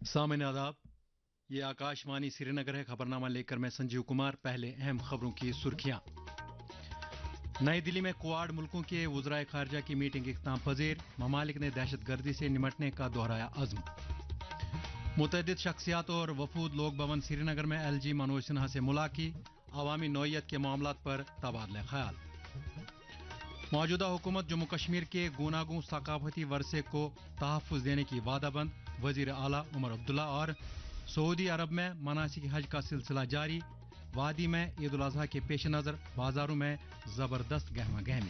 सामान्य आदाब, ये आकाशवाणी श्रीनगर है। खबरनामा लेकर मैं संजीव कुमार। पहले अहम खबरों की सुर्खियां। नई दिल्ली में क्वाड मुल्कों के वज़राए खारजा की मीटिंग इख्तिताम पजीर। ममालिक ने दहशतगर्दी से निमटने का दोहराया अज़्म। मुतअद्दिद शख्सियात और वफूद लोक भवन श्रीनगर में एलजी मनोज सिन्हा से मुलाकी। अवामी नौइयत के मामलात पर तबादला ख्याल। मौजूदा हुकूमत जम्मू कश्मीर के गूनागूं सकाफती वरसे को तहफ़्फ़ुज़ देने की वादाबंद। वज़ीर आला उमर अब्दुल्ला। और सऊदी अरब में मनासिक हज का सिलसिला जारी। वादी में ईद उल अज़हा के पेश नज़र बाजारों में ज़बरदस्त गहमा गहमी।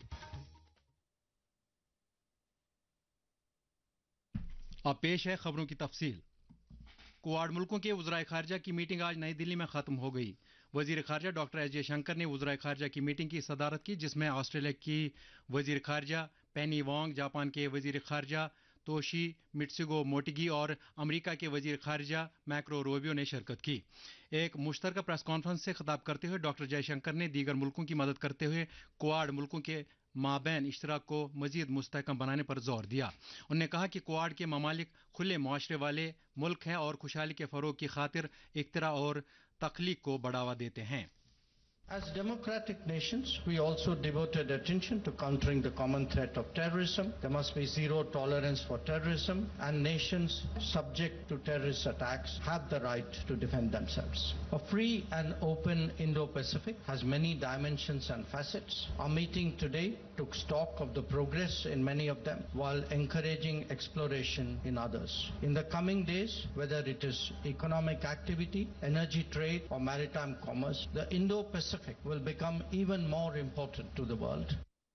अब पेश है खबरों की तफसील। क्वाड मुल्कों के वज़राए खारजा की मीटिंग आज नई दिल्ली में ख़त्म हो गई। वज़ीर खारजा डॉक्टर एस जयशंकर ने वज़राए खारजा की मीटिंग की सदारत की, जिसमें ऑस्ट्रेलिया की वज़ीर खारजा पेनी वांग, जापान के वज़ीर खारजा तोशी मित्सुगो मोटेगी और अमेरिका के वज़ीर खारजा मैक्रो रूबियो ने शिरकत की। एक मुश्तरका प्रेस कॉन्फ्रेंस से खिताब करते हुए डॉक्टर जयशंकर ने दीगर मुल्कों की मदद करते हुए क्वाड मुल्कों के माबैन इश्तराक को मजीद मुस्तहकम बनाने पर जोर दिया। उन्होंने कहा कि क्वाड के ममालिक खुले मुआशरे वाले मुल्क हैं और खुशहाली के फ़रोग की खातिर इख्तिरा और तख्लीक को बढ़ावा देते हैं। As democratic nations, we also devoted attention to countering the common threat of terrorism. There must be zero tolerance for terrorism, and nations subject to terrorist attacks have the right to defend themselves. A free and open Indo-Pacific has many dimensions and facets. Our meeting today took stock of the progress in many of them while encouraging exploration in others. In the coming days, whether it is economic activity, energy trade, or maritime commerce, the Indo-Pacific will become even more important to the world.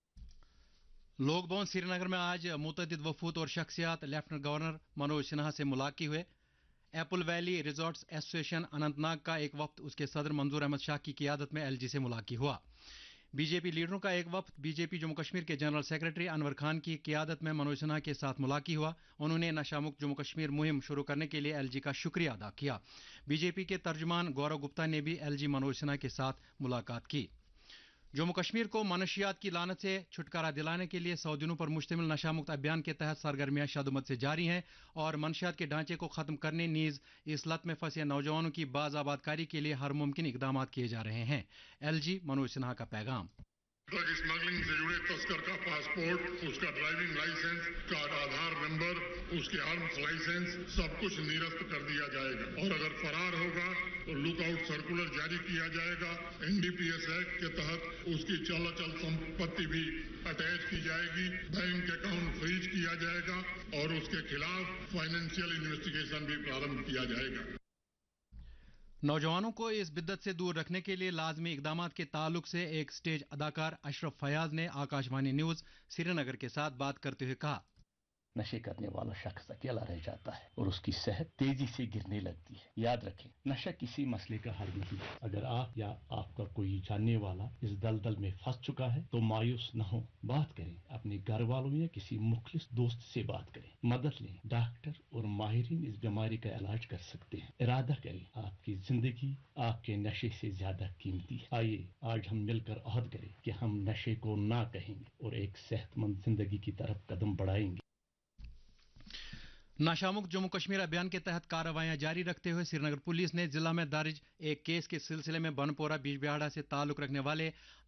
लोक भवन श्रीनगर में आज मुतअद्दिद वफूद और शख्सियात lieutenant governor Manoj Sinha से मुलाकी हुए। Apple valley resorts association Anantnag का एक वफ्द उसके सदर मंजूर अहमद शाह की क़ियादत में एलजी से मुलाकी हुआ। बीजेपी लीडरों का एक वफ्द बीजेपी जम्मू कश्मीर के जनरल सेक्रेटरी अनवर खान की क़ियादत में मनोज सिन्हा के साथ मुलाकी हुआ। उन्होंने नशा मुक्त जम्मू कश्मीर मुहिम शुरू करने के लिए एलजी का शुक्रिया अदा किया। बीजेपी के तर्जुमान गौरव गुप्ता ने भी एलजी मनोज सिन्हा के साथ मुलाकात की। जम्मू कश्मीर को मनशियात की लानत से छुटकारा दिलाने के लिए 100 दिनों पर मुश्तमिल नशा मुक्त अभियान के तहत सरगर्मियां शदुमत से जारी हैं और मनशियात के ढांचे को खत्म करने नीज इस लत में फंसे नौजवानों की बाज़ाबादकारी के लिए हर मुमकिन इकदाम किए जा रहे हैं। एलजी मनोज सिन्हा का पैगाम। ड्रग स्मगलिंग से जुड़े तस्कर का पासपोर्ट, उसका ड्राइविंग लाइसेंस, का आधार नंबर, उसके आर्म्स लाइसेंस सब कुछ निरस्त कर दिया जाएगा और अगर फरार होगा तो लुकआउट सर्कुलर जारी किया जाएगा। एनडीपीएस एक्ट के तहत उसकी चल संपत्ति भी अटैच की जाएगी, बैंक अकाउंट फ्रीज किया जाएगा और उसके खिलाफ फाइनेंशियल इन्वेस्टिगेशन भी प्रारंभ किया जाएगा। नौजवानों को इस बिद्दत से दूर रखने के लिए लाजमी इकदामात के ताल्लुक से एक स्टेज अदाकार अशरफ फयाज ने आकाशवाणी न्यूज श्रीनगर के साथ बात करते हुए कहा, नशे करने वाला शख्स अकेला रह जाता है और उसकी सेहत तेजी से गिरने लगती है। याद रखें, नशा किसी मसले का हल नहीं। अगर आप या आपका कोई जानने वाला इस दलदल में फंस चुका है तो मायूस न हो, बात करें, अपने घर वालों या किसी मुखलिस दोस्त से बात करें, मदद लें। डॉक्टर और माहिरीन इस बीमारी का इलाज कर सकते हैं। इरादा करें, आपकी जिंदगी आपके नशे से ज्यादा कीमती है। आइए आज हम मिलकर अहद करें कि हम नशे को ना कहेंगे और एक सेहतमंद जिंदगी की तरफ कदम बढ़ाएंगे। नशामुक्त जम्मू कश्मीर अभियान के तहत कार्रवाइयां जारी रखते हुए श्रीनगर पुलिस ने जिला में दर्ज एक केस के सिलसिले में बनपोरा बीजबिहाड़ा से ताल्लुक रखने वाले